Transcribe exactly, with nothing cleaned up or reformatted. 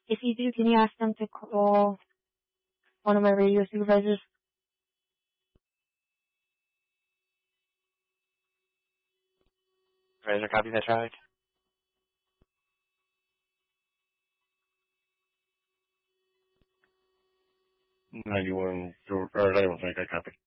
If you do, can you ask them to call one of my radio supervisors? Supervisor, copy that traffic. ninety-one, or ninety-one, I copy.